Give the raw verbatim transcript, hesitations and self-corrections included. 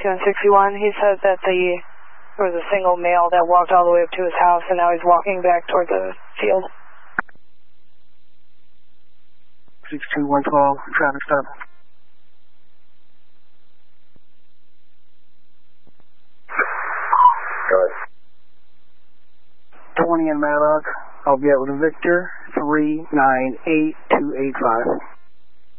two and sixty-one. He said that the there was a single male that walked all the way up to his house, and now he's walking back toward the field. six two one twelve, traffic stop. Good. twenty in Matlock. I'll be out with a Victor, three nine eight two eight five.